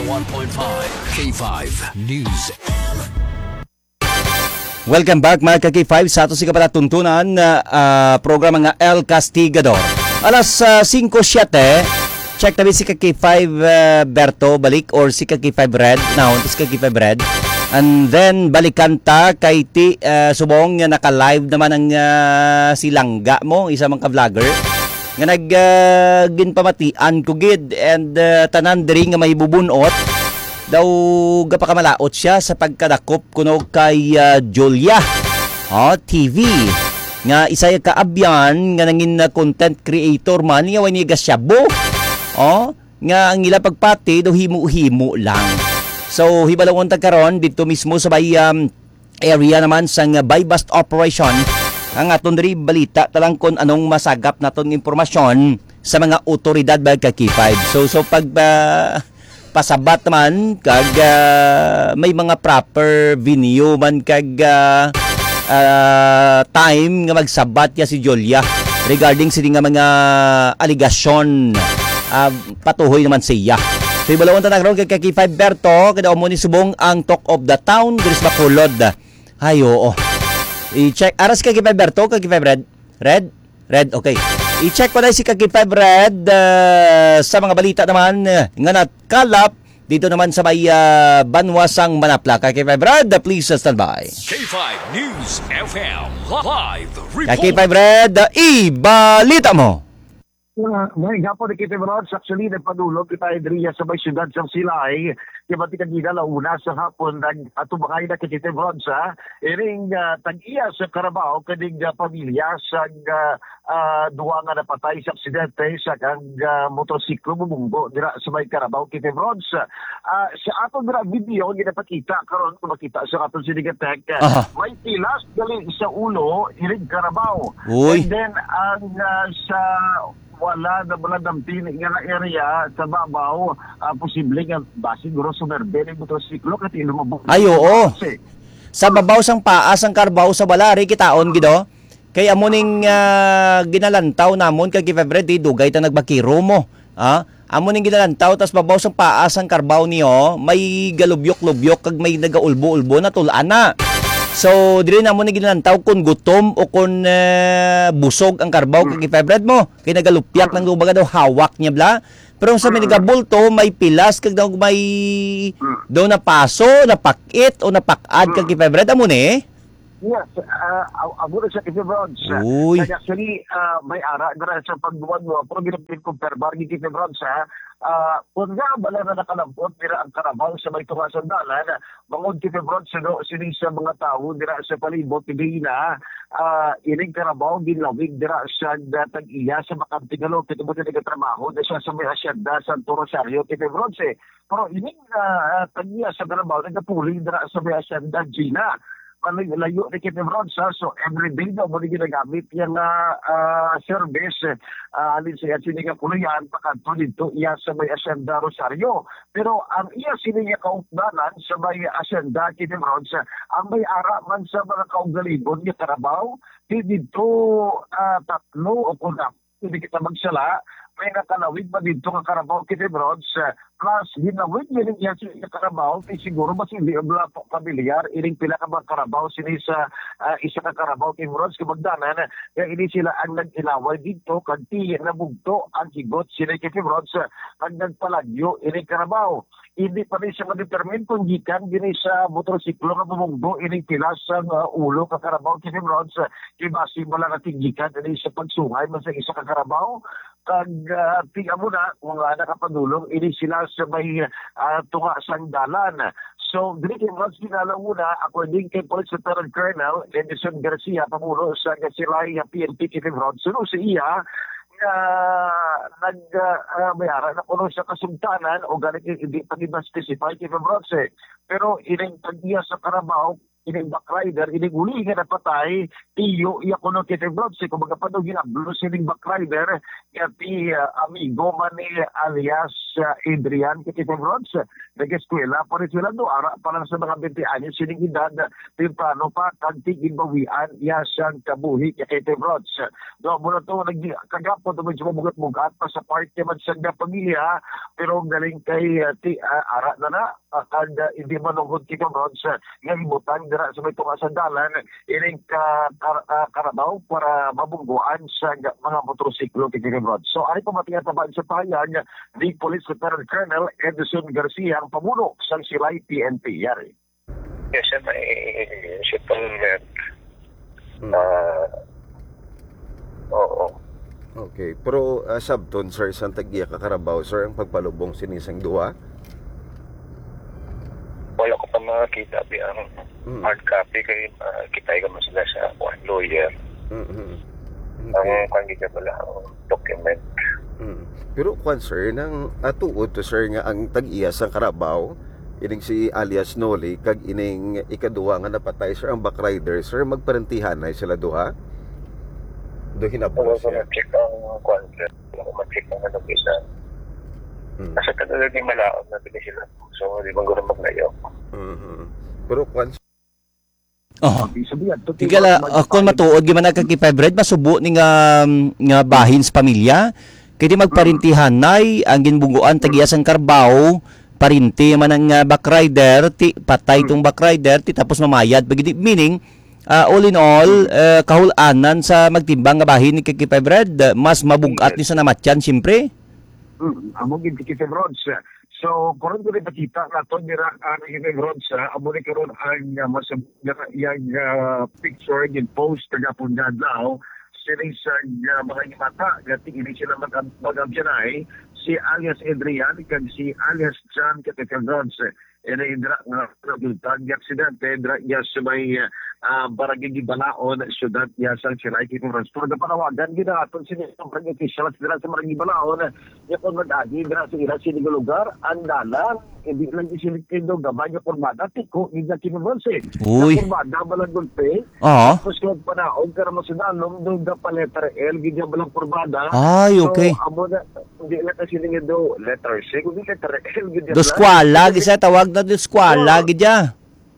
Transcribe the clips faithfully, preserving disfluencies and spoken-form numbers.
one point five K five News. Welcome back mga ka-K five sa ato si kapalatuntunan na uh, programa nga El Castigador. Alas uh, five siyete, check namin si ka-K five uh, Berto balik or si ka-K five Red. Now, si ka-K five Red. And then balikan ta kay ti uh, subong nga naka-live naman ang uh, si Langga mo, isa mang ka-vlogger nga nag uh, ginpamatian ko gid and uh, tanan diri nga may bubunot daw gapakamalaot siya sa pagkadakop kuno kay uh, Julia oh, T V nga isa ka abyan nga nangin na content creator man nga wani gasyabo oh nga ang ila pagpati do himo-himo lang. So hibalawon ta karon dito mismo sa bay um, area naman sa uh, buy bust operation. Ang aton diri balita talang kon anong masagap naton impormasyon sa mga otoridad ba ka K five. So so pag uh, pasabat naman kag uh, may mga proper venue man kag uh, uh, time nga magsabat ya si Julia regarding sa nga mga aligasyon uh, patuhoy naman siya. So ibalawon ta nagro kay K five Berto kada mo ni subong ang talk of the town diris Bacolod. Ay oo. I-check aras kay K five Berto kay K five Red. Red? Red, okay. I-check ko na si K five Red uh, sa mga balita naman uh, nga natkalap dito naman sa may uh, Banwasang Manapla. K five Red, uh, please uh, stand by. K five News F M live report. K five Red, uh, i-balita mo. Uh, may gapo ni K five Rods, actually nagpadulog kita idriya sa may syudad sa Silay. Kaya ba't kanina launa sa hapon nag atubakay na K five Rods ha. Iring uh, tag-iya sa Carabao kaning uh, pamilya sa uh, uh, duwa nga napatay sa aksidente sa kang uh, motosiklo bumunggo dira sa may Carabao K five Rods. Uh, sa aton dira video ginapakita karon kung makita sa aton sinigatek uh, may pilas gali sa ulo iring Carabao. Uy. And then ang uh, sa wala na wala dampin nga na area sa babaw uh, posible nga base guro sumerbel ang motosiklo kati lumabog. Ay oo. Sa babaw sang paas ang Carabao sa balari kitaon gido. Kay amo ning uh, ginalantaw namon kay February di dugay ta nagbakiro mo. Ha? Amo ning ginalantaw tas babaw sang paas ang Carabao niyo may galubyok-lubyok kag may nagaulbo-ulbo na tulaan na. So, dili na mo na ginantaw kung gutom o kung uh, busog ang Carabao kag Febred mo. Kaya nagalupyak ng lubaga daw hawak niya bla. Pero sa may nagabulto, may pilas kag daw may daw na paso, napakit o napakad kag Febred amo ni. Yes, uh, abo na siya K five Rods. Uy. Actually, uh, may ara na sa pagbuwan mo, pero ginapin kong perbar ni K five Rods ha. Uh, kung nga bala na nakalampot nila ang Carabao sa may tunga sandalan, bangod K five Rods no, sini sa mga tao dira sa palibot hindi na uh, ining Carabao ginlawig dira sa tag-iya sa Makantigalo kito mo na trabaho na siya sa may asyenda sa Rosario K five Rods eh. Pero ining uh, tag-iya sa Carabao nagapuli dira sa may asyenda Gina. Layo ni K five Rods ha. So every day daw mo ginagamit yung uh, uh, service uh, alin sa yan sininga kuluyan pakanto dito iya sa may Asyenda Rosario. Pero ang iya sininga kaugdanan sa may Asyenda K five Rods ang may ara man sa mga kaugalibon ni Carabao dito uh, tatlo o kunap hindi kita magsala may nakalawid ba dito ka Carabao K five Rods plus hinawid yun yan sa Carabao ay siguro mas hindi ang po pamilyar iring pila ka ba Carabao sini sa uh, isa ka Carabao K five Rods kabagdanan kaya ini sila ang nag-ilaway dito kanti nabugto ang higot sini K five Rods ang nagpalagyo iring Carabao. Hindi pa rin siya ma-determine kung gikan din sa motorsiklo na bumunggo iring pilas sa uh, ulo ka Carabao K five Rods kibasi mo lang natin gikan din sa pagsungay man sa isa ka Carabao kag uh, tiga mo na kung uh, nakapadulong ini sila sa may uh, tunga sang dalan. So, dili kay Rods ginalauna according kay Police Lieutenant Colonel Edison Garcia pamuno sa Gasilay P N P K five Rods. So, sa iya na uh, nag uh, mayara na kuno sa kasugtanan o ganit hindi pa di ba specify kay Rods eh. Pero ining tag-iya sa Carabao ining back rider, ining uli nga napatay, tiyo, iya ko no Kitty Bronze, kung mga paano ginablo sining back rider, kati uh, amigo man ni alias uh, Adrian Kitty Bronze, nag-eskwela pa rin sila do, ara pa lang sa mga twenty anyos, sining edad, timplano pa, kantigin bawian, iya siyang kabuhi Kitty Bronze. Do, muna to, kagapon, medyo mabugat-bugat pa sa party man siyang pamilya, pero galing kay uh, ti, uh, ara na na, uh, kan uh, hindi manungkot Kitty Bronze, uh, nga ibutan dira sa may tunga sandalan, ining ka, kar, uh, karabaw para mabungguan sa mga motorsiklo Kitty Bronze. So, ay pamatingan tabaan sa pahayag ni Police Lieutenant Colonel Edison Garcia, ang pamuno sa Silay P N P. Yari. Yes, sir, may settlement. Hmm. Uh, oo. Okay, pero uh, sabton sir sa Tagiya Kakarabaw sir ang pagpalubong sinisang duwa. Wala ko pa makakita ang Hmm. hard copy kay uh, kitay ka mo sila sa one lawyer. Mm-hmm. Ang Okay. kanya pala ang document. Mm. Pero kwan sir nang atuod to sir nga ang Tagiya sa Karabaw ining si alias Noli kag ining ikaduha nga napatay sir ang back rider sir magparentihan na sila duha. Do hinabo Wala ko siya. ma-check ang contract. Wala ko ma-check ang ano isa. Mm. Kasi talaga di malaon na din sila. So, di ba gano'n maglayo? Mhm. Pero kwan Oh. Sabihan, to Tigala, uh, kung matuod, gimana ka kipebred, masubo ni nga, nga bahin sa pamilya, kaya di magparintihan nay, ang ginbuguan, tagiyasan Carabao, parinti man ang uh, back rider, ti, patay tong back rider, ti tapos mamayad. Bagidi, meaning, uh, all in all, uh, kahulanan sa magtimbang nga bahin ni kikipebred, uh, mas mabugat ni sa namatyan, siyempre. Mm, among gid Kitty Bronze. So, karon ko rin nakita na ito nira ang Kitty Bronze, amo ni karon ang uh, mas yung uh, picture, yung post na punyan now, sining sa uh, mga mata, gati hindi sila mag-abyanay, si alias Adrian, kag si alias John Kitty Bronze. E na indra nga resultan ng aksidente, indra niya sa may uh, barangay Balaon, syudad niya sa Silay Kitty Bronze. Pero na panawagan, ginaton siya ng barangay officials dira sa barangay Balaon, niya kung mag-agi dira sa ila sinig lugar, ang dalan, hindi lang isilikindo, gamay niya kurmada, tiko, hindi na Kitty Bronze. Uy. Na kurmada, balang gulpe, Oo. tapos kung panaog, kaya mo sa dalom, doon na pa letter L, hindi balang kurmada. Ay, okay. So, amo na, hindi na kasi do letter C, kundi letter L, hindi Do skwala, gisa tawag na do skwala, gidya.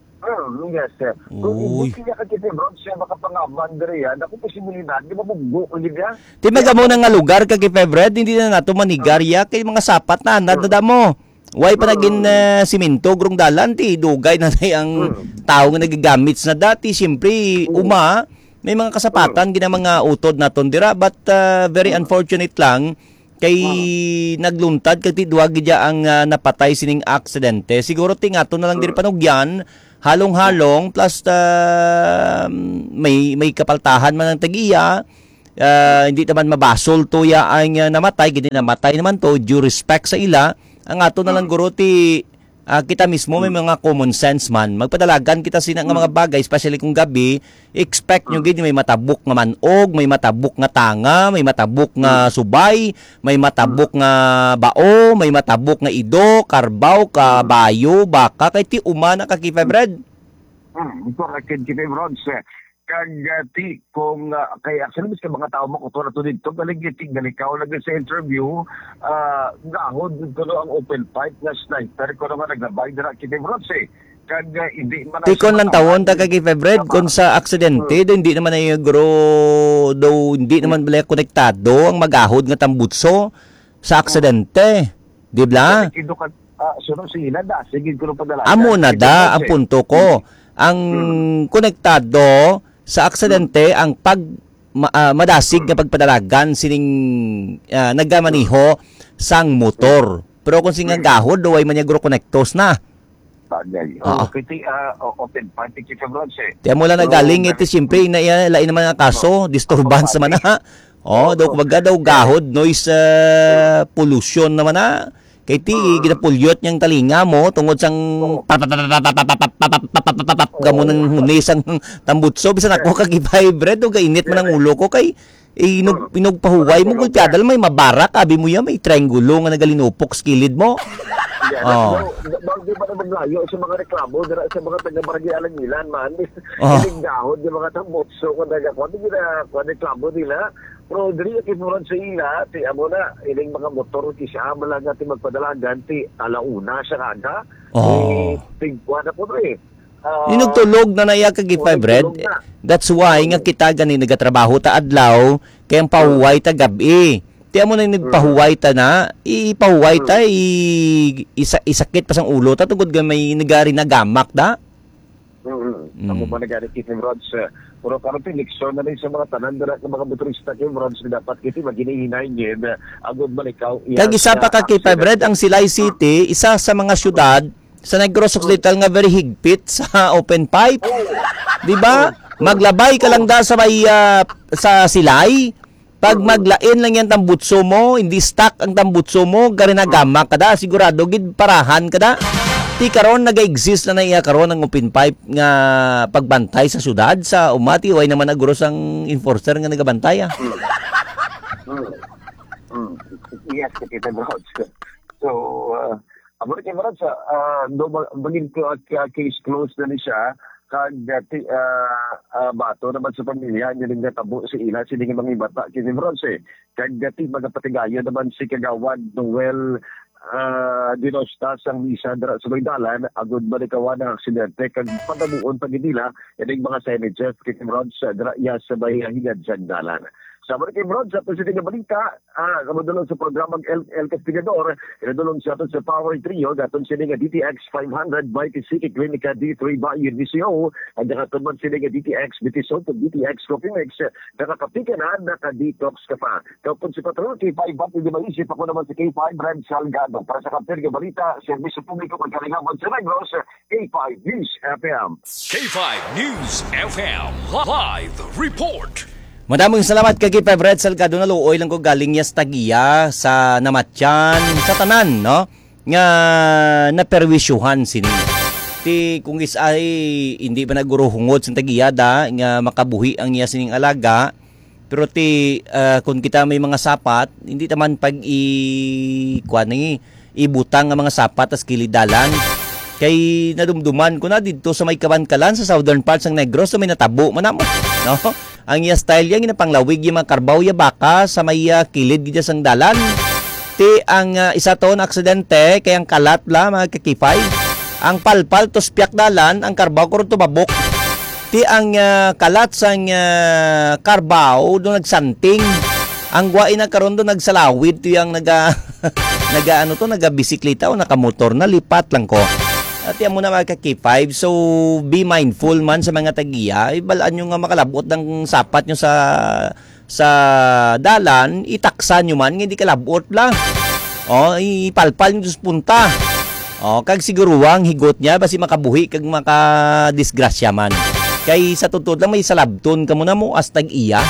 Oh, yes, sir. Kung Uy. hindi niya ka Kitty Bronze siya makapangaman diri yan, ako posibilidad, di ba mabugbo ko niya? Ti magamo na nga lugar kag kipebred, hindi na nato manigarya kay mga sapat na nadada mo. Way pa naging uh, simento grong dalan ti dugay na nay ang tao nga nagagamit na dati siyempre uma may mga kasapatan gina mga utod naton dira but uh, very unfortunate lang kay nagluntad kay ti duwa gidya ang uh, napatay sining aksidente. Siguro ti ngato na lang diri panugyan halong-halong plus uh, may may kapaltahan man ang Tagiya. Uh, hindi naman mabasol to ya ang uh, namatay, hindi namatay naman to due respect sa ila. Ang ato na lang guro ti uh, kita mismo may mga common sense man. Magpadalagan kita sina nga mga bagay, especially kung gabi, expect nyo gid may matabok nga manog, may matabok nga tanga, may matabok nga subay, may matabok nga bao, may matabok nga ido, karbaw, kabayo, baka kay ti umana ka kifebred. Hmm, correct Kitty Bronze. Kag uh, ti kung uh, kaya sa ka mga tao mo kuto na to dito galing giting ikaw nag sa interview uh, gahod dito ang open fight na sniper ko naman naglabay dira Kitty Bronze. Kag uh, hindi man Tikon lang tawon ta kay kifebred kung sa aksidente do hindi naman ay gro do hindi naman bala konektado ang magahod nga tambutso sa aksidente. Di ba? Kido ka uh, suno sila da sige ko padala. Amo na da ang punto ko. Ang konektado sa aksidente ang pag ma, uh, madasig nga pagpadalagan sining uh, naggamaniho sang motor. Pero kung singang gahod do ay manyagro connectos na. Bagay. Oo. Okay, ti uh, open fight Kitty Bronze. Tiyan mo lang nagaling ito siyempre na yan lain naman ang kaso, disturbance naman na. Oh, daw kumbaga daw gahod, noise uh, pollution naman na. Kay ti ginapulyot niyang talinga mo tungod sang gamo nang hunis ang tambutso bisan ako kag vibrate o kainit man ang ulo ko kay inog pinogpahuway mo gulpiadal may mabarak abi mo yan may triangulo nga nagalinupok sa kilid mo. Yan. Oh. Bawal di ba na maglayo sa mga reklamo dira sa mga taga-barangay Alangilan man. Oh. Iling dahon yung mga tambotso kung nagakon nila kung reklamo nila. Pero diri kinuran sa ila, ti amo na iling mga motor ti siya malaga ti magpadalagan ti alauna siya kada. Oh. Eh, tigwa na po rin. Uh, Inugtulog na naya kag five red. That's why nga kita gani nagatrabaho ta adlaw kay ang pahuway ta gabi. Ti amo na nagpahuway ta na, ipahuway ta i isa, isakit pa sang ulo ta tungod gamay nagari na gamak da. Mm. Ako ba nagari kit ng rods? Pero karon ti leksyon na rin sa mga tanan dira ng mga motorista kay rods na dapat kiti maghinay-hinay niyan agud malikaw. Kag isa pa ka kay five red ang Silay City, isa sa mga syudad sa Negros Occidental nga very higpit sa open pipe. Di ba? Maglabay ka lang da sa may uh, sa Silay. Pag maglain lang yan tambutso mo, hindi stuck ang tambutso mo, gari na gamak ka da, sigurado gid parahan ka da. Ti karon naga-exist na naiya karon ang open pipe nga pagbantay sa syudad sa umati way naman naguros ang enforcer nga nagabantay. Ah. Mm. Yes, kita bro. So, uh, amo kay Marad sa uh, do bagin ko uh, case closed na ni siya kag dati uh, uh, bato naman sa pamilya niya ning natabo sa ila sini nga mga bata kini Marad eh. Kag dati magapatigayon naman si Kagawad Noel uh, dinostas ang misa dira sa Baydalan agud balikawan ang aksidente kag padamuon pa nila ining mga senators kini Marad sa dira ya sa bayhingad sa dalan. Sama kay Brod sa positive nga balita, ah, kamadulong sa programang El, El Castigador, inadulong sa aton sa Power Trio, gaton sila nga D T X five hundred by Kisiki Clinica D three by D C O, at gaton man sila nga D T X Bitisol to D T X Coffee Mix, nakapika na, naka-detox ka pa. Kapag si Patrol, K five Bap, hindi maisip ako naman si K five Brad Salgado. Para sa kapter nga balita, Servisyo Publiko Pagkalingawan sa Negros, K five News F M. K five News F M Live Report. Madaming salamat kay five Red Salgado na luoy lang ko galing niya sa Tagiya sa Namatyan sa tanan no nga naperwisyuhan sini. Ti kung is ay hindi pa naguruhungod sa Tagiya da nga makabuhi ang niya sining alaga pero ti uh, kung kita may mga sapat hindi taman pag i kuan ni ibutang ang mga sapat as kilidalan kay nadumduman ko na dito sa may Kabankalan sa southern parts ng Negros so may natabo man mo no. Ang iya style yang ginapanglawig yung mga karbaw ya baka sa may uh, kilid gidya sang dalan. Ti ang uh, isa to na aksidente kay ang kalat la mga kakifay. Ang palpal to spiak dalan ang karbaw ko ron tumabok. Ti ang uh, kalat sang uh, karbaw do nagsanting. Ang guwain na karon do nagsalawid to yang naga naga ano to naga bisikleta o nakamotor na lipat lang ko. At yan muna mga ka-K five, so be mindful man sa mga tagiya. Ibalaan nyo nga makalabot ng sapat nyo sa sa dalan, itaksan nyo man, hindi kalabot lang. O, ipalpal nyo sa punta. O, kag siguruwang higot niya, basi makabuhi kag makadisgrasya man. Kay sa tutod lang may salabton ka muna mo as tag-iya.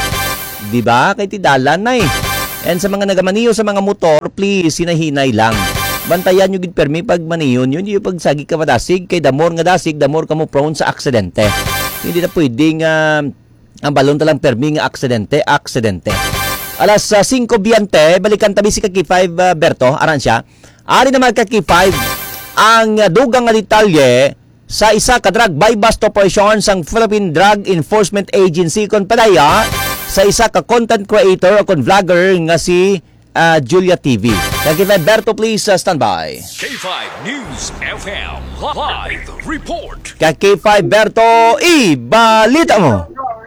Diba? Kay ti dalan na eh. And sa mga nagamaniyo sa mga motor, please, hinahinay lang. Bantayan nyo gid permi pag maniyon yun yung pagsagi ka madasig kay damor nga dasig damor ka mo prone sa aksidente. Hindi na pwedeng uh, ang balon talang permi nga aksidente aksidente. Alas uh, five biyante balikan tabi si Kaki five uh, Berto aran siya. Ari naman Kaki five ang uh, dugang nga detalye sa isa ka drug buy bust operation sang Philippine Drug Enforcement Agency kon padaya sa isa ka content creator o kon vlogger nga si uh, Julia T V. Kaki five Berto, please uh, stand by. K five News F M Live Report. Kaki five Berto, ibalita mo.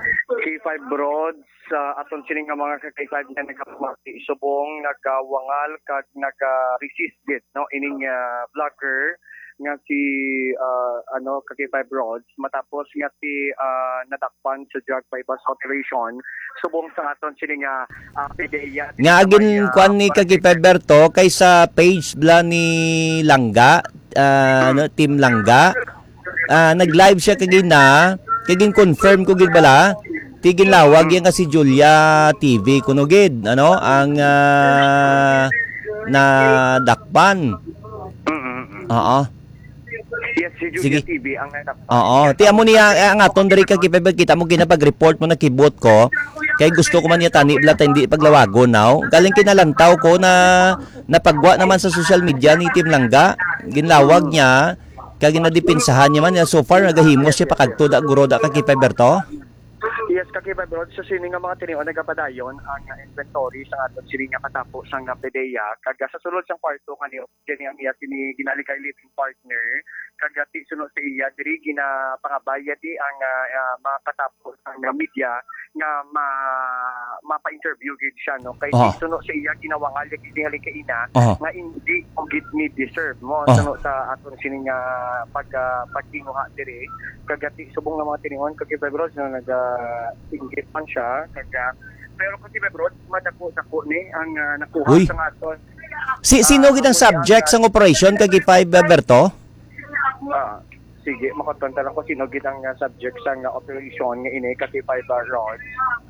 K five Broads, uh, aton sining nga mga K five na nagkapamati subong nagawangal kag naga-resist dit no ining uh, vlogger nga si uh, ano K five Broads matapos nga si uh, nadakpan sa drug by bus operation subong sa aton sining nga uh, pideya nga agin kuan ni Kaki five Berto kay sa page bla ni Langga uh, no, Team Langga uh, nag-live siya kagina kagin confirm ko gid bala tigin lawag yan kasi Julia T V kuno gid ano ang uh, na dakpan. Oo. Yes, si Julia Sige. T V ang anak. Oo, ti amo niya ang aton diri kag kipay kita mo ginapag-report mo na kibot ko. Kay gusto ko man niya tani bla ta hindi paglawago now. Galing kinalantaw ko na napagwa naman sa social media ni Tim Langga. Ginlawag niya kag ginadipinsahan niya man so far nagahimos siya pakadto da guro da kag kipay Berto. Yes, kakibay bro. So, sino nga mga tiniwan nagapadayon ang uh, inventory sa aton sili nga katapo sa nga PDEA. Kaga sa sulod sa kwarto kanyo, kini ang iya sini ginali kay living partner. Kaga ti sunod sa iya diri gina pangabayad di ang uh, uh, mga katapo sa nga media nga ma mapa-interview gid siya no. Kay Oh. sunod sa iya ginawangal gid tingali kay ina Oh. nga hindi og gid ni deserve mo Oh. sunod sa aton sini nga pag uh, pagtinguha diri. Kaga ti subong nga mga tiniwan kakibay bro na nag uh, inggit man siya kaga pero kasi bro madako-dako ni ang uh, nakuha Uy. sa aton Si sino gid ang subject sa operation kag kipay Berto? ah, sige makatonta lang ko sino gid ang uh, subject sa uh, operation nga ini kasi fiber rod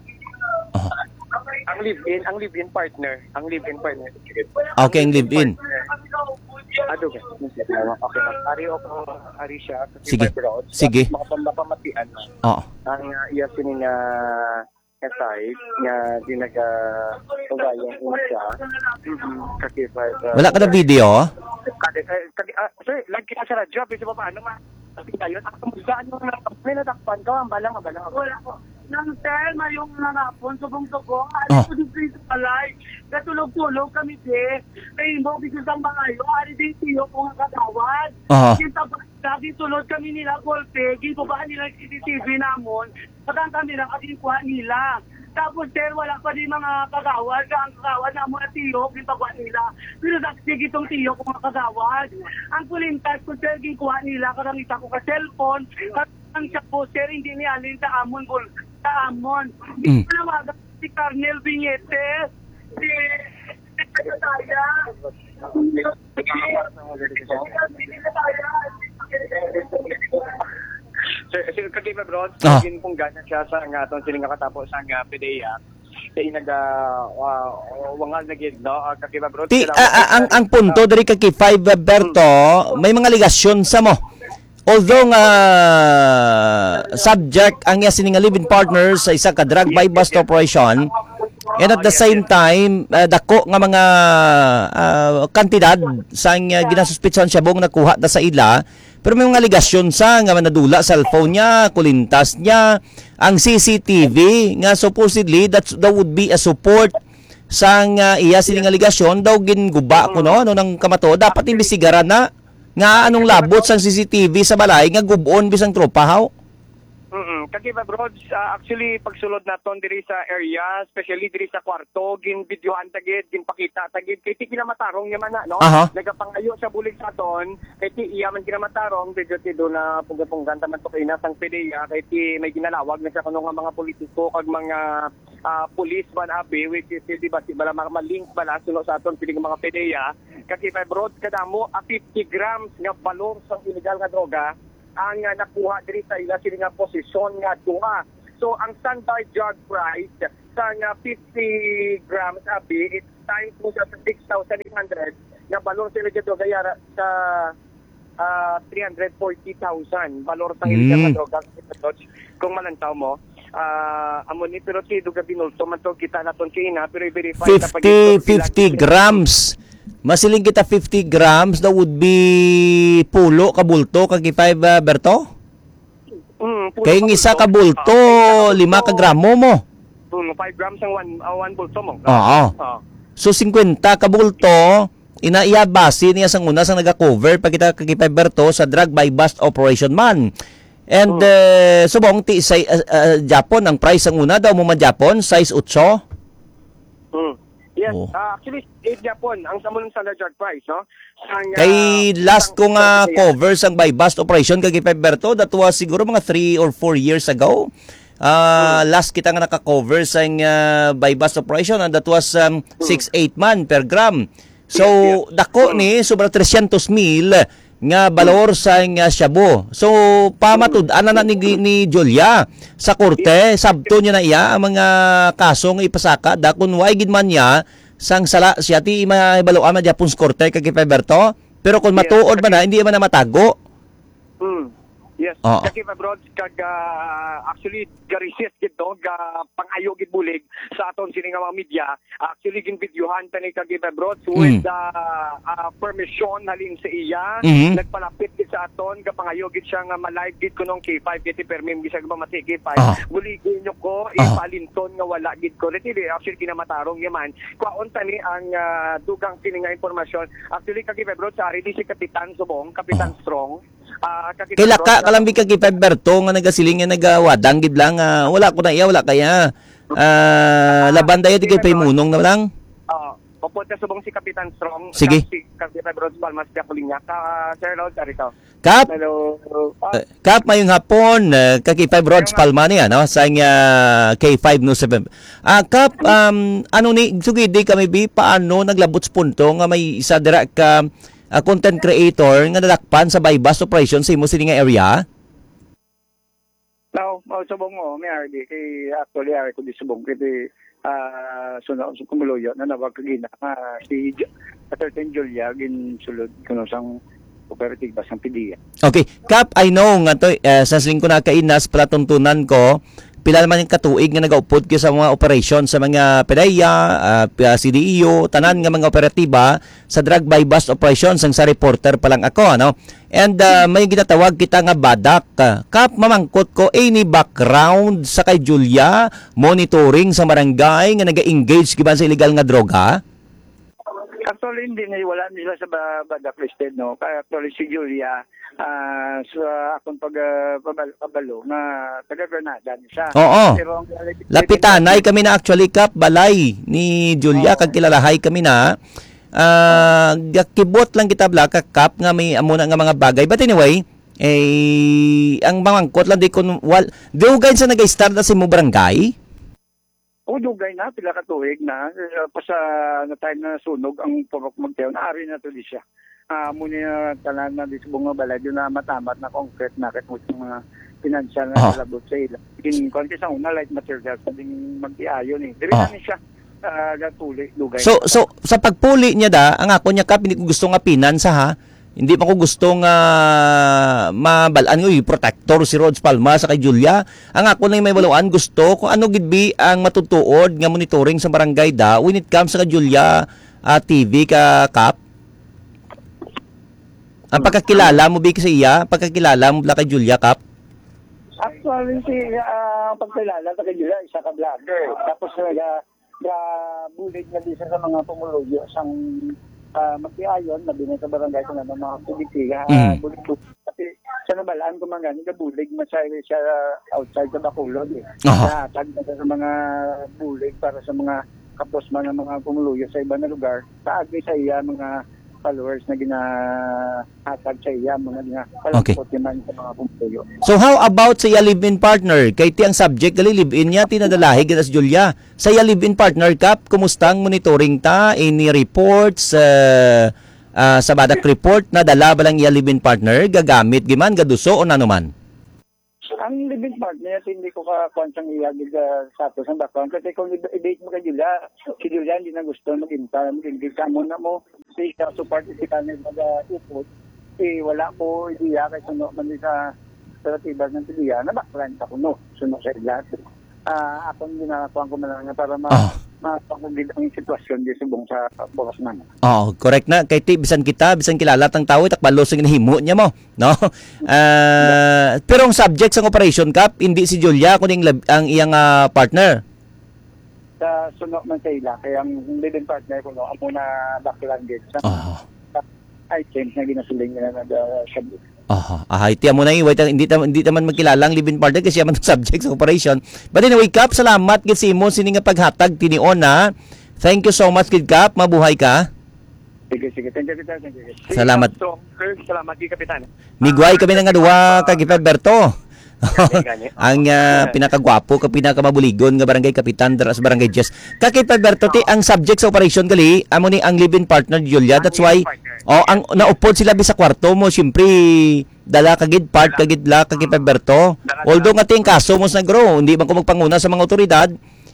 ang live-in ang live-in partner ang live-in partner Okay, ang live-in. Ado ba? Okay lang. Ari ako, ari siya. Kasi Sige. fiber rod. Sige. Makapamatian na. Oo. Ang uh, iya sinin nga side nga dinaga ugayan mo siya. Mm-hmm. Kasi fiber. Wala ka na video? Kadi, eh, kadi, ah, sir, lagi ka sa radyo. Kasi pa paano ma? Kasi tayo, ako saan mo na, may natakpan ka, ang balang, ang balang. Wala ko. Nang sir, mayong nanapon, subong-subong, Oh. ano ko dito sa palay. Katulog-tulog kami, te. Kaya mo, bisis ang mga iyo, ari din tiyo kung ang katawad. Oo. Kita pa, lagi tulog kami nila, golpe, ginubaan nila yung C C T V namon, patang kami lang kasi kuha nila. Tapos, sir, wala pa din mga kagawad, ang kagawad na mga tiyo, ginpagawa nila. Pero nagsig itong tiyo kung mga kagawad. Ang kulintas ko, sir, ginkuha nila, karamita ko ka cellphone, ang siya po, sir, hindi niya alin sa amon, gol, sa amon. Hindi Mm. ko nawagan si Carnel Viñete, si Secretaya. Sir, sir, kadi ba bro, Ah. sigin kung gana siya sa nga itong siling katapos sa nga PDEA. Kaya naga, uh, wangal na gid, no? Uh, kadi ba bro? Ti sila- a- a- ang ang punto diri kay kipay Berto, may mga ligasyon sa mo. Although nga subject ang iya sini nga live-in partner sa isa ka drug by bust operation, and at the same time uh, dako nga mga uh, kantidad sa nga ginasuspitsan siya bong nakuha da sa ila, pero may mga ligasyon sa nga manadula cellphone niya, kulintas niya, ang C C T V nga supposedly that that would be a support sa nga iya sini nga ligasyon daw ginguba ko no ano nang kamato dapat imbestigaran na nga anong labot sa C C T V sa balay nga gubon bisang tropa haw. Mm-mm. Kagi ba bro, uh, actually pagsulod naton diri sa area, especially diri sa kwarto, gin videohan tagid, gin pakita tagid kay ti kinamatarong niya man na, no? Aha. Nagapangayo sa bulig sa aton, kay ti iya man kinamatarong, video ti do na pugapunggan taman to kay nasang PDEA, kay ti may ginalawag na sa kuno nga mga politiko kag mga uh, police man abi which is di ba si bala mga link bala suno sa aton pili nga mga PDEA, kay pa bro kadamo a fifty grams nga balor sa illegal nga droga ang uh, nakuha diri sa ila sila nga posisyon nga duha. So ang standard drug price sa nga fifty grams abi it times mo sa six thousand eight hundred nga balor sa ila droga yara sa uh, three hundred forty thousand balor sa ila Mm. droga kung malantaw mo. Uh, amo ni pero si duga binulto man to kita naton kina pero i-verify na fifty fifty grams. Masiling kita fifty grams that would be pulo ka bulto kag kipay ba Berto? Mm, pulo Kay ka isa bulto. ka bulto, Ah, lima ka gramo mo. Mm, five grams ang one, uh, one bulto mo. Oo. Ah. So fifty ka bulto, inaiya base niya sang una sang naga-cover pag kita kag kipay Berto sa drug by bust operation man. And uh, subong ti sa uh, uh, Japon ang price ang una daw mo man Japon size eight. Mm. Yes, Oh. ah, actually, eight Japon, ang samunong standard drug price, no? Ang, ah, Kay last ko isang- nga isang- cover sang by bust operation kag kipay Berto, that was siguro mga three or four years ago. Uh, last kita nga naka-cover sang uh, by bust operation and that was um, six eight man per gram. So dako ni sobra three hundred mil nga balor sa nga shabu. So pamatud-an na ni, ni Julia sa korte, sabto niya na iya ang mga kaso nga ipasaka dakon way gid man niya sang sala siya ti mahibaluan ma Japon's korte kay kay Berto. Pero kung matuod man na hindi man na matago. Mm. Yes, Oo. kaki abroad kag uh, actually ga-resist gid no, ga pangayo gid bulig sa aton sini nga mga media. Actually gin videohan tani kag abroad so Mm. with the uh, permission halin sa iya, Mhm. nagpalapit gid sa aton ga pangayo gid siya nga ma-live gid kunong K five gid permim gid siya ga mati K five. Ah. Buligin nyo ko Ah. ipalinton nga wala gid ko. Dili actually kinamatarong yaman. Kwaon tani ang uh, dugang kini nga informasyon. Actually kag abroad sa ari di si Kapitan Subong, Kapitan Strong. Uh, Kila ka kalambi ka kay Berto nga nagasiling nga nagawadang gid lang ah, wala ko na iya wala kaya. Ah, laban dayo di kay Paymunong na lang. Oo. Papunta subong si Kapitan Strong. Sige. Si Kapitan Rose Palmas Piakulinya. Ka Sir Rod, arito. Kap, Hello. Ah, uh, kap mayong hapon uh, ka K five Rods Palma niya no sa uh, K five no seven. Ah, kap um ano ni sugidi kami bi paano naglabot sa punto nga may isa dira ka uh, content creator nga nadakpan sa bypass operation sa imo sini nga area? Now, oh, subong mo, may R D, kay actually, ari ko di subong, kaya uh, suno, so, kumuloyo, na nawagkagina, uh, si J- a certain Julia, gin sulod, kuno sang operative basang pidiya. Okay, Kap, I know nga to uh, sa sling ko na kainas pala tuntunan ko pila naman yung katuig nga nagaupod ko sa mga operation sa mga PDEA, uh, C D E O, tanan nga mga operatiba sa drug by bust operation sang sa reporter pa lang ako, ano? And uh, may ginatawag kita nga badak. Kap, mamangkot ko any background sa kay Julia, monitoring sa barangay nga naga-engage giban sa illegal nga droga? Actually, hindi na wala nila sa ba- badak listed, no? Kaya actually si Julia, uh, sa akong pag, uh, pabalo, pabalo, na taga-Granada siya. Oo. Pero ang Lapitanay kami na actually, Kap, balay ni Julia, kag kilalahay kami na. Ah, kibot lang kita bla Kap nga may amo na nga mga bagay. But anyway, eh ang mangkot lang di kun wal di ugay sa nag-start na si mo barangay. O dugay na, pila ka tuig na, uh, pa sa na time na sunog ang purok magtayo, naari na to di siya. Uh, muna na tanan na di sa bunga balay, yun na matamat na concrete na kahit mo yung mga financial na Ah. labot sa ila. In konti sa una, light materials, sabing magtiayon eh. Diri Ah. na ni siya, uh, gatuli, dugay. So so sa pagpuli niya da, ang ako niya Kap hindi ko gusto nga pinansa ha. Hindi pa ko gusto nga mabalaan ko yung protector si Rods Palma sa kay Julia. Ang ako na may baluan gusto kung ano gid bi ang matutuod nga monitoring sa barangay da when it comes sa kay Julia uh, T V ka Kap. Ang pagkakilala mo bi sa iya, pagkakilala mo bla kay Julia Kap. Actually, si uh, pagkilala sa kanila, isa ka vlogger. Tapos naga uh, bulig na din siya sa mga pumulogyo sang uh, magtiayon, labi na sa barangay ko na ng mga pulitiga. Uh, Mm. bulig ko. Kasi sa nabalaan ko mga ganun, bulig masyari siya outside sa Bacolod. Eh. Aha. Tag na sa mga bulig para sa mga kapos man ng mga pumulogyo sa iba na lugar. Taag sa iya mga followers na ginahatag sa iya, mga nga Okay. palangkot naman sa mga pumulogyo. So how about sa iya live-in partner? Kay ti ang subject gali live-in niya tinadalahi gitas Julia. Sa iya live-in partner Kap, kumusta ang monitoring ta any reports uh, uh, sa badak report na dala ba lang iya live-in partner gagamit giman gaduso o nanuman? Ang living partner, hindi ko ka-konsang iyagig uh, sa ato sa background. Kasi kung i-date mo kay Julia, si Julia hindi na gusto mag-inta, mag-ingig ka muna mo. Si siya support, si kanil mag-upot. Eh, wala ko idea kay suno man sa operatiba ng Julia na background ako, no? Suno sa ilat. Uh, akong ginagawa ko man lang para ma Ah. mapakugid ang sitwasyon di subong sa bukas man. Oh, correct na. Kay ti bisan kita, bisan kilala tang tawo takbalo sa ginahimo niya mo, no? Uh, pero ang subject sa operation Kap hindi si Julia kundi ang, lab- ang iyang ah, partner. Sa suno man sa ila, kaya ang living partner ko, no, amo na background din. Sa Oh. items na ginasuling nila na uh, sa Aha, ahay, tiyan mo na yung wait, hindi tam hindi taman magkilala ang live-in partner kasi yaman subject sa operation. But anyway, Kap, salamat gid si mo sini nga paghatag tinion na. Thank you so much gid Kap, mabuhay ka. Sige, sige. Thank you, thank you, thank you. Salamat. So, sir, salamat kay Kapitan. Migway kami na nga duwa kag Berto. ang uh, pinakagwapo ka pinakamabuligon nga barangay kapitan dara sa barangay Jess. Kay Berto ti ang subject sa operation gali amo ni ang live-in partner Julia. That's why oh ang naupod sila bi sa kwarto mo syempre dala kagid part kagid la kay Berto. Although nga ting kaso mo sa grow, hindi man ko magpanguna sa mga otoridad.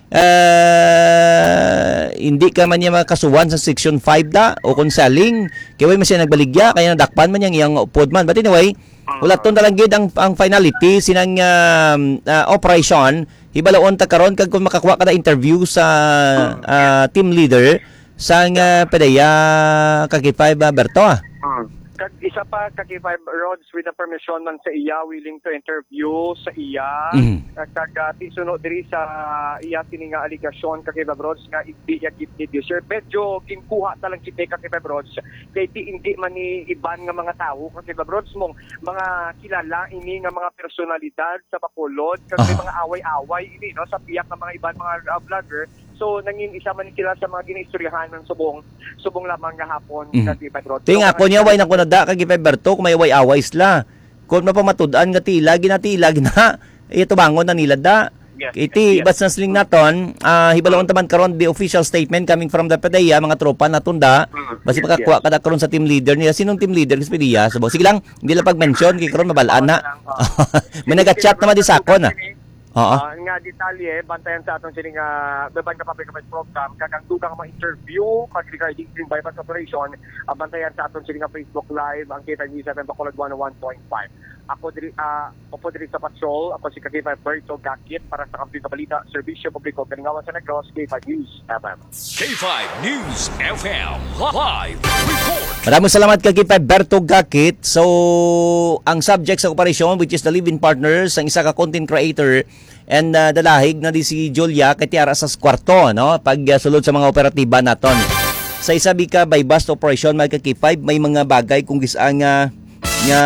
uh, hindi ka man niya makasuwan sa Section five da o konseling kaya way man siya nagbaligya kaya nadakpan man niyang iyang upod man. But anyway, wala ton na lang gid ang, ang finality sinang uh, uh, operation hibalaon ta karon kag kung makakuha ka na interview sa uh, team leader sa uh, P D E A Kakipay Berto. Ah. Kag isa pa Kakipay Rods with the permission man sa iya willing to interview sa iya Mm. kag uh, tisunod diri sa iya tininga aligasyon Kakipay Rods nga hindi ya gid ni sir medyo kinkuha talang kita Kakipay Rods kay di hindi man ni iban nga mga tawo Kakipay Rods mong mga kilala ini nga mga personalidad sa Bacolod kag may mga away-away ini no sa piyak ng mga iban mga uh, vlogger. So nangin isa man sila sa mga ginaistoryahan ng subong subong lamang nga hapon Mm. Kakipay Rods. Ting ako niya way na ko nada kag Berto kung may way-away sila. Kung mapamatud-an nga tila ginatila gina ito bangon na nila da. Yes, Iti yes. bats na sling naton uh, hibalawon taman karon the official statement coming from the P D E A mga tropa na tunda basi Yes, pagkakuha kada karon sa team leader nila sinong team leader sa P D E A so sige lang hindi lang pag-mention kay karon mabalaan na. May naga-chat naman di sa akon ah. Oo. Uh, nga detalye bantayan sa atong sining uh, beban ka public affairs program kakang dugang mga interview kag regarding green bypass operation uh, bantayan sa atong sining Facebook live ang kita ni sa Bacolod one oh one point five. Ako diri uh, opo diri sa patrol ako si Kakipay Berto Gakit para sa Kampi Kabalita Serbisyo Publiko Kalingawan sa Negros K five News F M. K five News F M live report. Maraming salamat kay Kakipay Berto Gakit. So, ang subject sa operation which is the live-in partners, ang isa ka content creator and uh, dalahig na di si Julia kay tiara sa kwarto, no? Pag uh, sulod sa mga operatiba naton. Sa isabi ka by bust operation may K five may mga bagay kung gisang uh, nga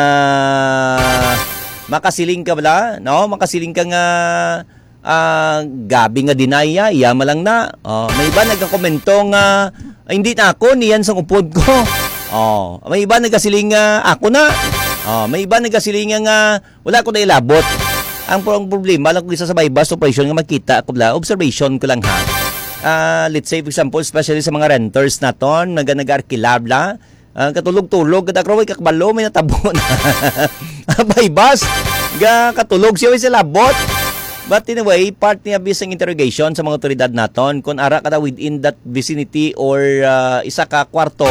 makasiling ka bala, no? Makasiling ka nga uh, gabi nga dinaya, iya malang na. Oh, may iba nagka-komento nga ay, hindi na ako niyan sa upod ko. Oh, may iba nagasiling nga ako na. Oh, may iba nagasiling nga wala ko na ilabot. Ang problema lang kung isa sa bypass operation nga makita ako bala, observation ko lang ha. Uh, let's say for example, especially sa mga renters naton, naga nag-arkilab la, uh, katulog-tulog, kadakraway kakbalo, may natabo na. Bypass, ga katulog siya sa labot. But anyway, part niya bisang interrogation sa mga otoridad naton, kung ara ka na within that vicinity or uh, isa ka kwarto,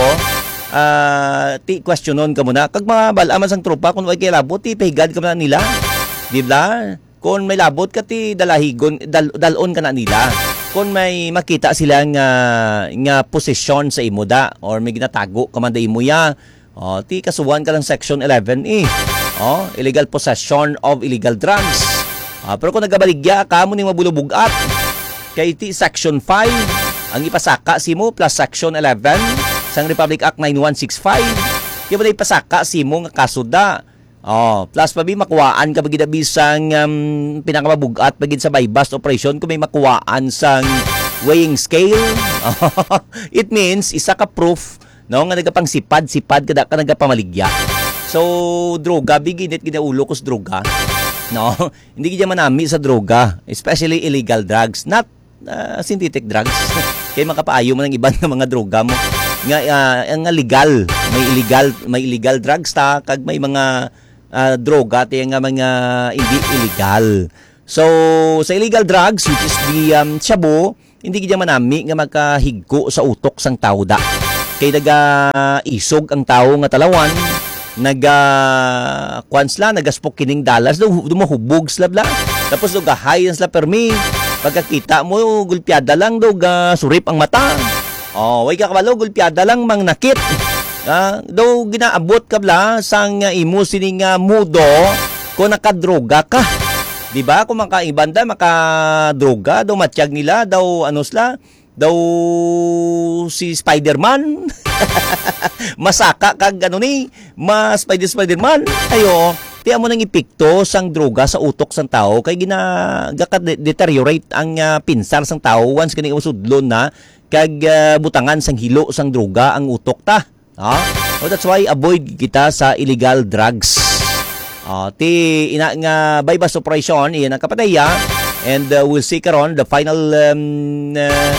uh, ti questionon ka muna. Kag mga balaman sang tropa, kung may kilabot, ti pahigad ka muna nila. Di ba? Kung may labot ka ti dalahigon, dal, dalon ka na nila. Kung may makita sila nga nga posisyon sa imo da or may ginatago ka man da imo ya, oh, ti kasuwan ka lang section eleven E. Oh, illegal possession of illegal drugs. Ah, pero kung nagabaligya ka mo ning mabulubugat kay ti section five ang ipasaka simo plus section eleven sang Republic Act nine one six five. Kaya ba ipasaka simo nga kaso da. Oh, plus pa bi makuwaan ka bagid bisang um, pinakamabugat bagid sa bypass operation kung may makuwaan sang weighing scale. It means isa ka proof no nga nagapangsipad-sipad kada ka nagapamaligya. So droga biginit ginaulo ko sa droga. No, hindi gid manami sa droga, especially illegal drugs, not uh, synthetic drugs. Kay makapaayo man ang iban nga mga droga mo nga uh, nga legal, may illegal, may illegal drugs ta kag may mga Uh, droga at yung mga hindi illegal. So, sa illegal drugs, which is the um, shabu, hindi kaya manami nga magkahigko sa utok sang tao da. Kaya naga-isog ang tao nga talawan, naga-kwans la, nagaspok kining dalas, dumahubog sila bla. Tapos nagahay sila permi. Pagkakita mo, gulpiada lang, doga surip ang mata. Oh, way ka kabalo, gulpiada lang, mang nakit. Uh, daw ginaabot ka bla sang uh, imo sining uh, mudo kung nakadroga ka. Di ba? Kung makaibanda, makadroga, daw matiyag nila, daw ano sila, daw si Spider-Man. Masaka kag ano ni, ma Spider Spider-Man. Ayo, tiya mo nang epekto sang droga sa utok sang tao kay gina deteriorate ang uh, pinsar sang tao once kani usudlon na kag uh, butangan sang hilo sang droga ang utok ta. Ah, so that's why avoid kita sa illegal drugs. Ah, ti ina nga bypass operation iyan ang kapataya and uh, we'll see karon the final um, uh,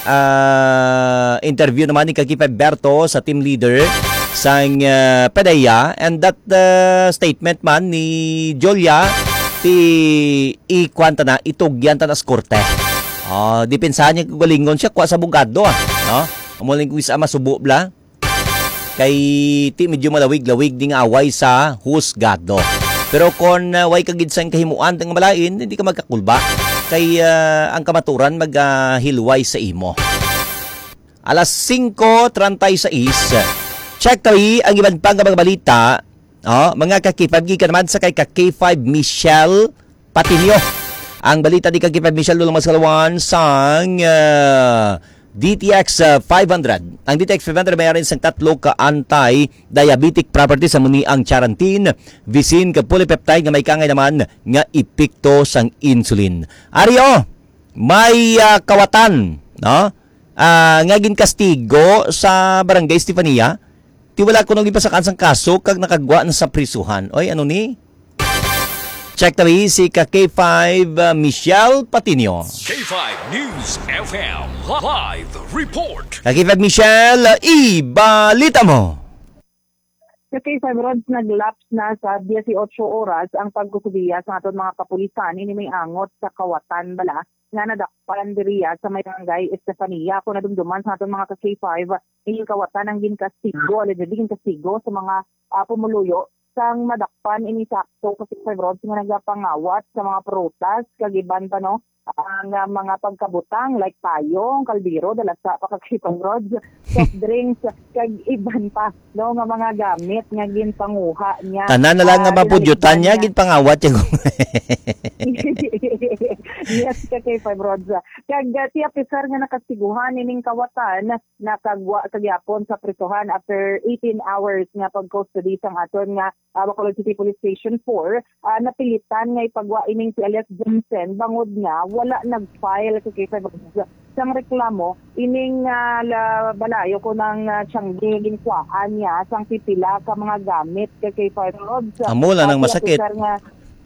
uh, interview naman ni Kakipay Berto sa team leader sang uh, P D E A and that uh, statement man ni Julia ti ikwanta na itugyan ta nas korte. Ah, depensahan niya galingon siya kwa sa bugado ah, no? Amo lang kuis ama subo bla. Kay ti medyo malawig-lawig ding away sa husgado. Pero kon uh, way kagid sang kahimuan teng malain, hindi ka magkakulba. Kay uh, ang kamaturan maghilway uh, sa imo. Alas singko treinta y seis. Check tawi ang iban pang mga balita. Oh, mga ka-K five gikan naman sa kay ka-K five Michelle Patinio. Ang balita di ka-K five Michelle Lulong Masalawan sang uh, D T X uh, five hundred. Ang D T X five hundred mayroon sang tatlo ka anti-diabetic properties sa muni ang charantin, visin ka polypeptide nga may kangay naman nga epekto sang insulin. Ario, may uh, kawatan, no? Uh, nga ginkastigo sa Barangay Estefania. Tiwala ko nang ipasakan sang kaso kag nakagwa na sa prisuhan. Oy, ano ni? Check tabi si ka K five uh, Michelle Patinio. K five News F M Live Report. Ka K five Michelle, ibalita mo. Sa K five Rods, naglaps na sa eighteen oras ang pagkusubiya sa aton mga kapulisan ini may angot sa kawatan bala nga nadakpan diriya sa may Barangay Estefania kung nadumduman sa aton mga ka-K five ini kawatan ang ginkastigo, allegedly ginkastigo sa mga uh, pumuluyo sang madakpan ini sakto kasi K five Rods nga nagapangawat sa mga prutas kagiban pa no ang uh, mga pagkabutang like payong, kaldero, dalasa pa ka-K five Rods, soft drinks kag iban pa no nga mga gamit nga ginpanguha niya. Tanan na lang nga uh, mapudyutan niya ginpangawat yung yes, ka K five Rods. Kag uh, ti officer nga nakasiguhan ining kawatan nakagwa kagyapon sa prisuhan after eighteen hours nga pag-custody sang aton nga uh, Bacolod City Police Station four, uh, napilitan nga ipagwa ining si alias Jensen bangod nga wala nag-file sa K five Rods sang reklamo ining uh, la, balayo ko ng uh, Tiangge ginkwaan niya sang pipila ka mga gamit kay K five Rods. Amo lang nang masakit. Nga,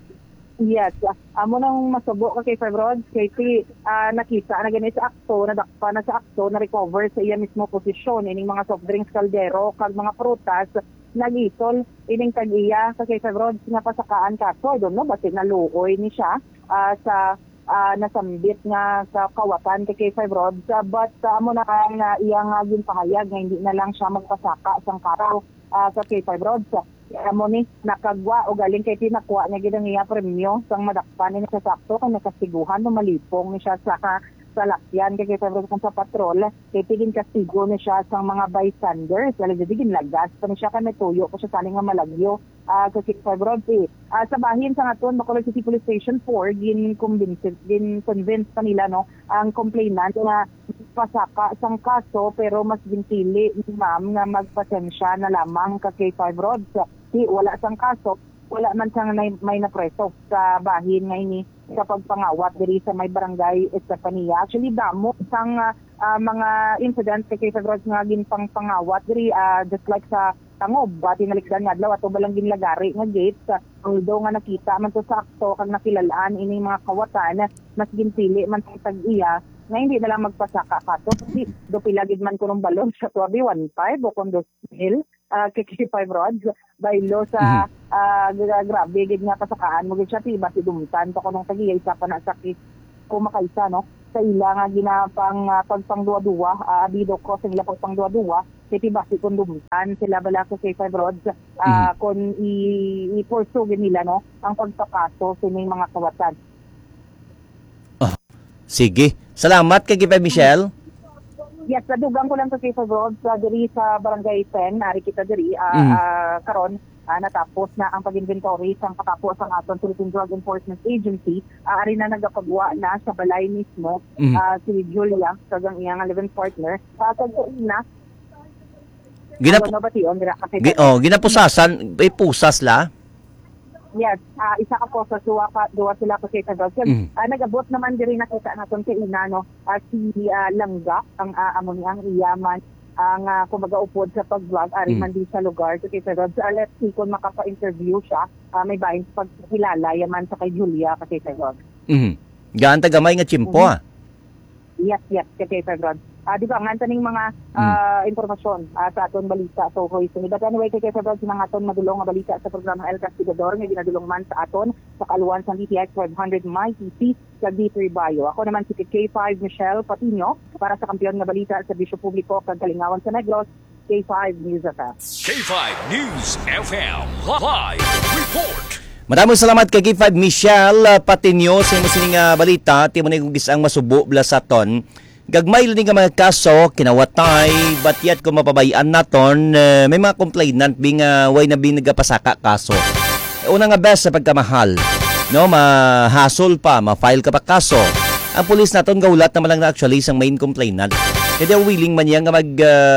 yes, uh, amo nang masubo ka K five Rods kay ti uh, nakita na ganit sa akto, nadakpa na sa akto na recover sa iya mismo posisyon ining mga soft drinks, kaldero kag mga prutas nagisol ining tag-iya sa K five Rods nga pasakaan kaso I don't know basit naluoy ni siya uh, sa uh, nasambit nga sa kawatan kay K five Rods uh, but uh, amo na ang uh, iyang uh, ginpahayag nga hindi na lang siya magpasaka sang karaw uh, sa K five Rods. Amo ni nakagwa o galing kay tinakuha niya gid ang iya premyo sang madakpan ni sa sakto kay nakasiguhan no malipong ni siya sa sa lakyan kay K five Rods sa patrol kay tigin kastigo ni siya sang mga bystanders wala jud gin lagas pa ni siya kay tuyo ko siya saling nga malagyo uh, kay K five Rods eh. uh, sa bahin sa aton Bacolod City Police Station four gin convince gin convince pa nila no ang complainant nga pasaka sang kaso pero mas ginpili ni ma'am nga magpasensya na lamang kay K five Rods. Si wala sang kaso, wala man sang may, may napreso sa bahin nga ini sa pagpangawat diri sa may Barangay Estefania. Actually damo sang uh, uh, mga incident kay K five Rods nga ginpang pangawat diri uh, just like sa Tangob, bati nalikdan nga adlaw ato balang ginlagari nga gate sa although nga nakita man to sa akto kag nakilalaan ini mga kawatan mas ginpili man sa tag-iya nga hindi na lang magpasaka kato kasi do pilagid man kunong balon sa tuwabi one five o kung dos mil uh, kay K five Rods by law sa uh, grabe gid nga pasakaan mo gid siya tiba si dumtan to kunong tagiyay sa panasakit kumakaisa no sa ila nga ginapang uh, pagpangduwa-duwa uh, abido ko sa ila pagpangduwa-duwa kay tiba si kun dumtan sila bala ko K five Rods uh, mm-hmm. kun i- i-pursue nila no ang pagpakaso sa mga kawatan. Sige. Salamat kay K five Michelle. Yes, nadugang ko lang sa K five Rods uh, diri sa Barangay ten, ari kita diri uh, mm. uh, karon uh, natapos na ang pag-inventory sang pakapo sang aton Philippine Drug Enforcement Agency. Uh, ari na nagapagwa na sa balay mismo mm. uh, si Julia kagang iyang living partner. Uh, kag na Ginap ano ba tiyon dira kasi G- oh, ginapusasan ay pusas la. Yes, uh, isa ka po sa duwa, ka, duwa sila ko sa Rods. Mm. Uh, nag-abot naman diri nakita naton kay ina no, uh, si uh, Langga ang uh, amo niyang iyaman ang uh, kumbaga upod sa pag-vlog ari mm. man di sa lugar to K five Rods. Uh, let's see kung makapa-interview siya. Uh, may bahin sa pagkilala yaman sa kay Julia kay K five Rods. Mhm. Gaan ta gamay nga tiyempo ah. Yes, yes, kay K five Rods. uh, di ba, nga taning mga uh, impormasyon uh, sa aton balita. So, Roy, so, but anyway, kay February, sinangaton madulong nga balita sa programa El Castigador, nga ginadulong man sa aton sa kaluan sa D T X five hundred My T C sa D three Bayo. Ako naman si K five Michelle Patino para sa kampiyon nga balita sa Bisyo Publiko kag Kalingawan sa Negros, K five News F M. K five News F M Live Report. Maraming salamat kay K five Michelle uh, Patinyo sa imo sining uh, balita. Ti mo ni gugis ang masubo bla sa ton. Gagmay lang nga mga kaso kinawatay but yet kung mapabayaan naton uh, may mga complainant bing uh, way na binagapasaka kaso. Una nga best sa pagkamahal. No, mahasol pa, ma-file ka pa kaso. Ang pulis naton gaulat naman lang na actually sang main complainant. Kaya willing man yan nga mag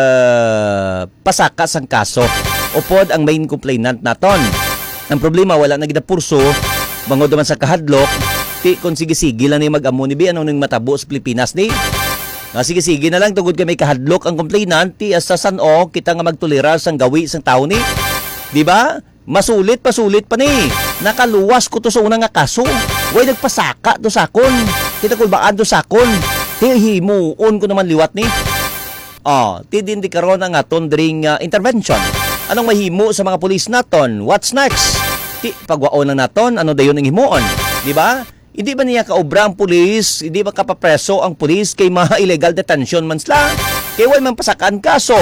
uh, pasaka sang kaso. Upod ang main complainant naton. Ang problema wala na gid purso, bangod naman sa kahadlok, ti kon sige-sige lang ni mag-amo ni bi ano ning matabo sa Pilipinas ni. Na sige-sige na lang tungod kay may kahadlok ang complainant ti sa san-o kita nga magtolerar sang gawi sang tao ni. Di ba? Masulit pasulit pa ni. Nakaluwas ko to sa unang nga kaso. Way nagpasaka to sakon. Kita kulbaan to sakon. Ti himuon ko naman liwat ni. Oh, ti din di karon ang aton dring uh, intervention. Anong mahimo sa mga pulis naton? What's next? Ti pagwaon lang naton ano dayon ang himuon, di ba? Hindi ba niya kaobra ang pulis? Hindi ba kapapreso ang pulis kay mga illegal detention man sila? Kay way man pasakaan kaso.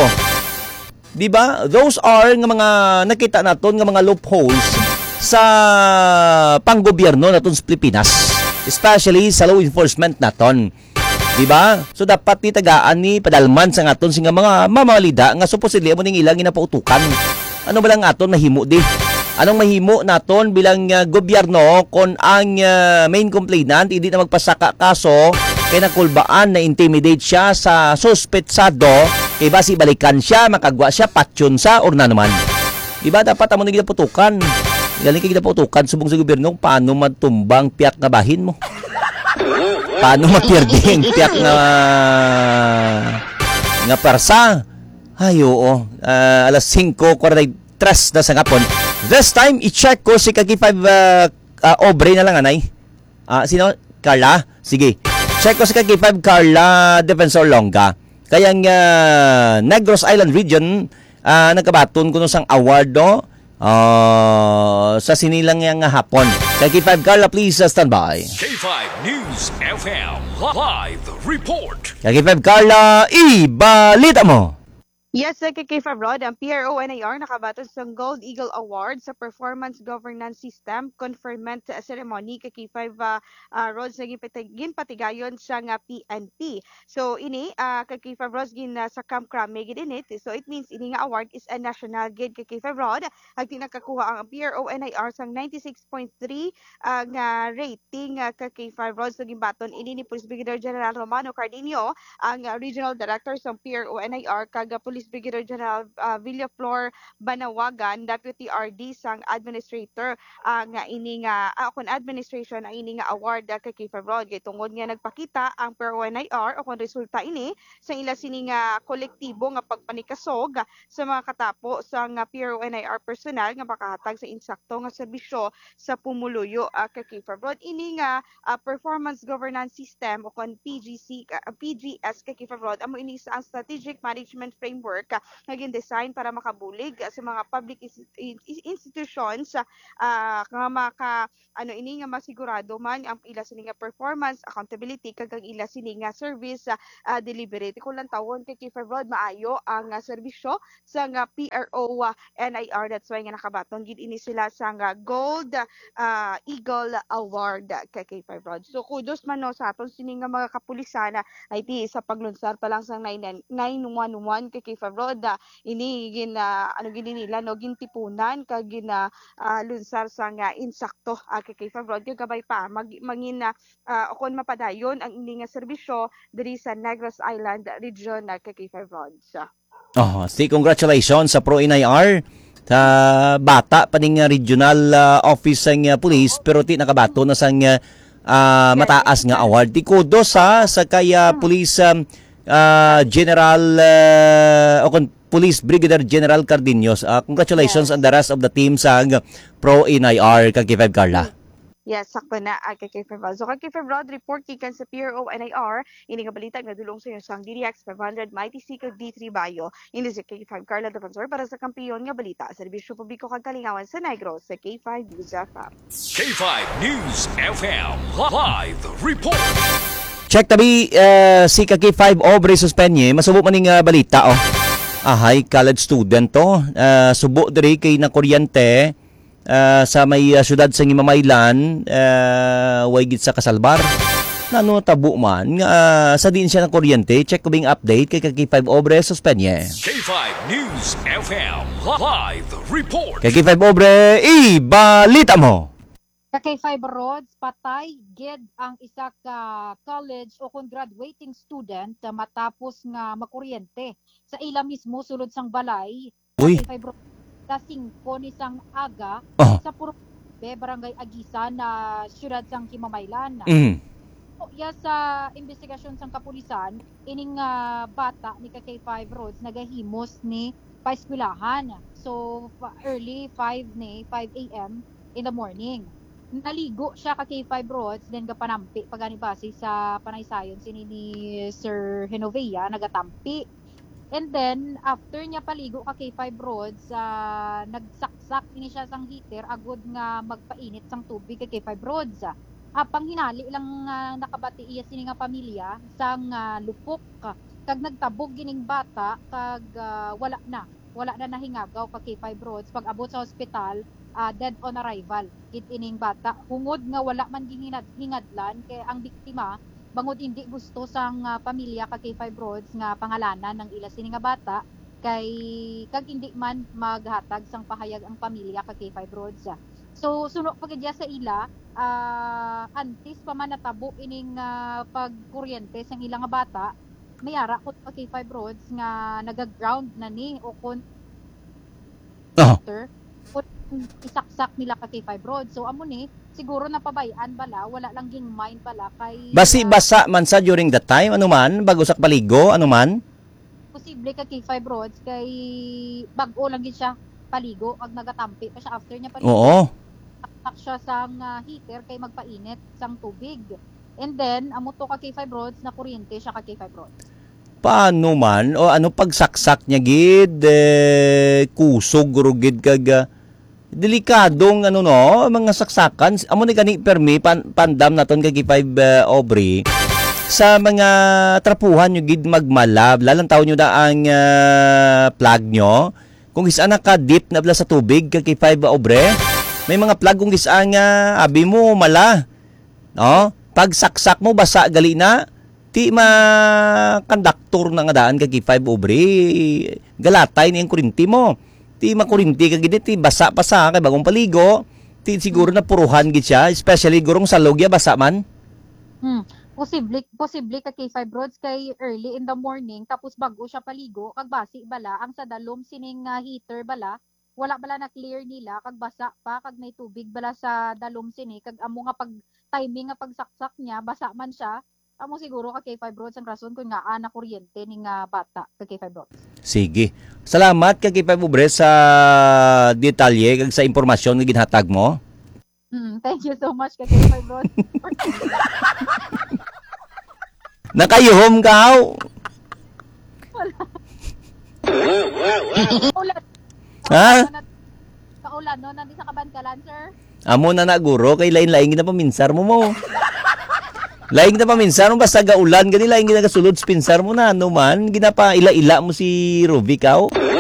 Di ba? Those are nga mga nakita naton nga mga loopholes sa panggobyerno naton sa Pilipinas, especially sa law enforcement naton. Di ba? So dapat ni tagaan ni padalman sa ngaton sing mga mamalida nga supposedly mo ning ilang ginapautukan. Ano ba lang aton mahimo di? Anong mahimo naton bilang uh, gobyerno kon ang uh, main complainant hindi na magpasaka kaso kay nakulbaan na intimidate siya sa suspetsado kay basi balikan siya makagwa siya patyon sa or na naman. Di ba dapat amo ning ginapautukan? Galing kay ginapautukan subong sa gobyerno paano matumbang piyak nga bahin mo. Paano mapirdi ang tiyak na nga parsa? Ay, oo. Uh, alas singko forty-three na sa ngapon. This time, i-check ko si Kaki five uh, uh, Obre na lang, anay. Uh, sino? Carla? Sige. Check ko si Kaki five Carla Defensor Longa. Kayang uh, Negros Island Region, uh, nagkabaton ko nung sang award, no? Uh, sa sinilang yang hapon. K five Carla, please uh, stand by. K five News F M Live Report. K five Carla, ibalita mo. Yes, sa K five Rod, ang P R O N I R nakabaton sa Gold Eagle Award sa Performance Governance System Conferment Ceremony kay K five uh, uh, Rod sa ginpatigayon sa nga P N P. So ini uh, kay K five Rod gin uh, sa Camp Crame gid init. So it means ini nga award is a national gid kay K five Rod. Ang tinakakuha ang P R O N I R sang ninety-six point three uh, nga rating uh, kay K five Rod sa ginbaton ini ni Police Brigadier General Romano Cardinio, ang uh, Regional Director sa P R O N I R kag Police Brigadier General uh, Villaflor Banawagan, Deputy R D sang Administrator uh, nga ini nga uh, kon administration ang ini nga award uh, kay K five Rod kay tungod nga nagpakita ang P R O N I R o kon resulta ini sa ila sini nga kolektibo nga pagpanikasog sa mga katapo sa nga P R O N I R personnel nga makahatag sa insakto nga serbisyo sa pumuluyo uh, kay K five Rod. Ini nga uh, Performance Governance System o kon P G C uh, P G S kay K five Rod amo ini sa Strategic Management Framework work nga gin-design para makabulig sa mga public institutions uh, nga maka ano ini nga masigurado man ang ila sini nga performance, accountability kag ang ila sini nga service uh, delivery. Kung lang tawon kay K five Rod maayo ang uh, serbisyo sa nga P R O uh, N I R. That's why nga nakabaton gid ini sila sa nga Gold uh, Eagle Award kay K five Rod. So kudos man no sa aton sini nga mga kapulisan ay ti sa paglunsar pa lang sa nine one one kay K five Rod uh, ini gin uh, ano gini nila no gintipunan kag gin uh, lunsar sa nga insakto uh, kay K five Rod kay gabay pa mag, mangin uh, uh, kon mapadayon ang ini nga serbisyo diri sa Negros Island region uh, kay K five Rod. So, oh, say congratulations sa Pro N I R sa bata pa ning regional uh, office ng uh, police pero ti nakabato na sang uh, uh, mataas nga award. Ti kudos sa sa kaya police um, Uh, General uh, o Police Brigadier General Cardinos. Uh, congratulations yes. on the rest of the team sa Pro N I R kag K five Carla. Yes, sakto na uh, kay K five Rod. So kay K five Rod, report gikan sa P R O N I R, ini nga balita nga dulong sa sang D D X five hundred Mighty C kag D three Bayo. Ini si K five Carla Defensor para sa kampiyon nga balita sa Serbisyo Publiko kag Kalingawan sa Negros sa K five News F M. K five News F M Live Report. Check tabi uh, si K five Aubrey Suspenye, masubo man ning uh, balita oh. Ahay college student to, uh, subo diri kay na kuryente. Uh, sa may uh, syudad sa Himamaylan, uh, way gid sa Kasalbar. Nano tabo man nga uh, sa din siya ng kuryente. Check ko bing update kay K five Obre Suspenye. K five News F M Live Report. Kay K five Obre, ibalita mo. Sa K five Rods, patay gid ang isa ka college o kung graduating student uh, matapos nga makuryente sa ila mismo sulod sang balay. Uy. K five Rods kasing nisang aga oh. sa Purupe, Barangay Agisa na siyudad sang Himamaylan. Mm. So, ya sa investigasyon sang kapulisan, ining uh, bata ni K five Rods nagahimos ni paeskwilahan. So early five ni five a m in the morning. Naligo siya ka K five Rods then gapanampi pagani base sa panaysayon sini ni Sir Genovea nagatampi. And then, after niya paligo ka K five Rods, uh, nagsaksak ini siya sang heater, agod nga magpainit sang tubig kay K five Rods. Apang hinali lang uh, nakabati iya sini nga pamilya sang uh, lupok. Kag nagtabog gining bata, kag uh, wala na. Wala na nahingagaw ka K five Rods. Pag abot sa ospital, uh, dead on arrival. Kit ining bata. Hungod nga wala man ginhinad, hingadlan, kay ang biktima, bangod hindi gusto sang uh, pamilya kag K five Rods nga pangalanan ng ila sini nga bata kay kag hindi man maghatag sang pahayag ang pamilya kag K five Rods. So suno pagidya sa ila uh, antes pa man natabo ining uh, pagkuryente sang ila nga bata mayara ko kag K five Rods nga nagaground na ni o kon oh. isaksak nila ka K five Rods. So amo ni siguro napabayaan bala, wala lang ging mind bala kay basi basa man sa during the time ano man bago sak paligo ano man. Posible ka K five Rods kay bag-o lang gid siya paligo ag nagatampi pa siya after niya paligo. Oo. Taktak siya sang uh, heater kay magpainit sang tubig. And then amo to ka K five Rods na kuryente siya ka K five Rods. Paano man o ano pagsaksak niya gid eh, kusog gid kag uh, delikadong ano no mga saksakan amo ni kani permi pan, pandam naton kay K five uh, Aubrey sa mga trapuhan nyo gid magmalab lalang taon nyo da ang uh, plug nyo kung isa na ka deep na bla sa tubig kay K five Aubrey may mga plug kung isa nga abi mo mala no pag saksak mo basa gali na ti ma konduktor na nga daan kay K five Aubrey galatay ni ang kurinti mo ti makurinti ka gid ti basa pa sa kay bagong paligo ti siguro na puruhan gid siya especially gurong sa logya basa man. Hmm, posible posible ka K five Rods kay early in the morning tapos bago siya paligo kag basi bala ang sa dalom sining uh, heater bala wala bala na clear nila kag basa pa kag may tubig bala sa dalom sini kag amo nga pag timing nga pagsaksak niya basa man siya. Amo siguro ka K five Rods ang rason kung nga ana kuryente ning uh, bata ka K five Rods. Sige. Salamat ka K five Aubrey sa detalye kag sa impormasyon nga ginhatag mo. Mm, thank you so much ka K five Rods. Nakayuhom ka. Ulan. Ha? Kaulan no nandi sa Kabankalan sir. Amo na na guro kay lain-lain gina paminsar mo mo. Laing na paminsar mo basta gaulan gani laing gina kasulod pinsar mo na ano man ginapa ila-ila mo si Ruby kao.